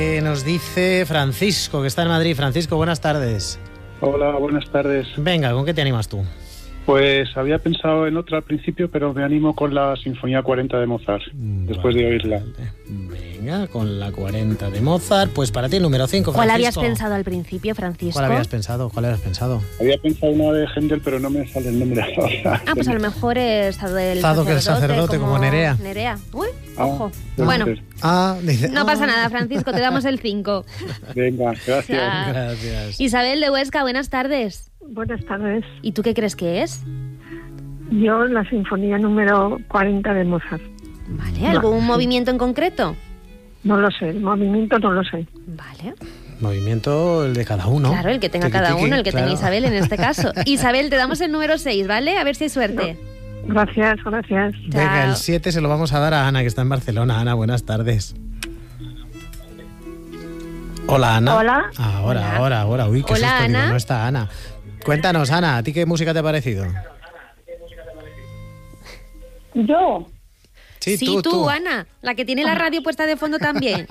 Nos dice Francisco, que está en Madrid. Francisco, buenas tardes. Hola, buenas tardes. Venga, ¿con qué te animas tú? Pues había pensado en otra al principio, pero me animo con la Sinfonía 40 de Mozart, después de oírla. Venga, con la 40 de Mozart. Pues para ti el número 5, Francisco. ¿Cuál habías pensado al principio, Francisco? ¿Cuál habías pensado? Había pensado una de Händel, pero no me sale el nombre ahora. Ah, pues a lo mejor es del Zado, que es sacerdote, como Nerea. Nerea. Uy, ojo. Puede Bueno, ser. Dice, no pasa nada, Francisco, te damos el 5. Venga, gracias. Chao. Gracias. Isabel de Huesca, buenas tardes. Buenas tardes. ¿Y tú qué crees que es? Yo la Sinfonía número 40 de Mozart. Vale, ¿algún movimiento en concreto? No lo sé, el movimiento no lo sé. Vale. Movimiento el de cada uno. Claro, el que tenga cada uno, el que tenga Isabel en este caso. Isabel, te damos el número 6, ¿vale? A ver si hay suerte. Gracias, gracias. Venga, Chao. el 7 se lo vamos a dar a Ana, que está en Barcelona. Ana, buenas tardes. Hola, Ana. Hola. Ahora. Uy, qué Hola, susto, digo, Ana. no está Ana. Cuéntanos, Ana, ¿a ti qué música te ha parecido? Yo, Sí, tú, Ana, la que tiene la radio puesta de fondo también.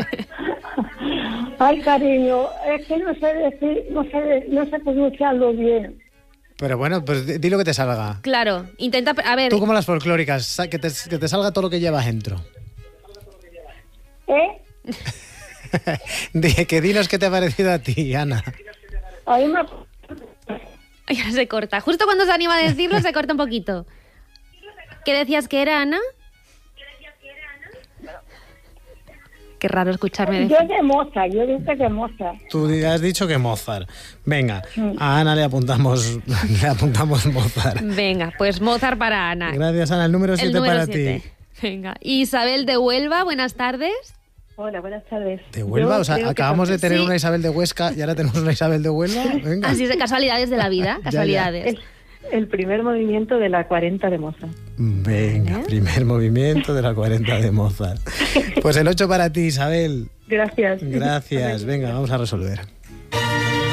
ay cariño, es que no sé decir, no sé pronunciarlo bien. Pero bueno, pues di lo que te salga. Claro, intenta, a ver, Tú como las folclóricas, que te salga todo lo que llevas dentro. Que dinos qué te ha parecido a ti, Ana. Ahí me... ya se corta. Justo cuando se anima a decirlo, se corta un poquito. ¿Qué decías que era, Ana? Qué raro escucharme decir. Yo de Mozart, yo dije que Mozart. Tú has dicho que Mozart. Venga, a Ana le apuntamos Mozart. Venga, pues Mozart para Ana. Gracias, Ana. El número 7 para ti. Venga. Isabel de Huelva, buenas tardes. Hola, buenas tardes. ¿De Huelva? Yo O sea, creo que acabamos de tener sí. una Isabel de Huesca y ahora tenemos una Isabel de Huelva. Venga. Así es de casualidades de la vida, casualidades. el primer movimiento de la 40 de Mozart. Venga, primer movimiento de la 40 de Mozart. Pues el 8 para ti, Isabel. Gracias. Gracias. Venga, vamos a resolver.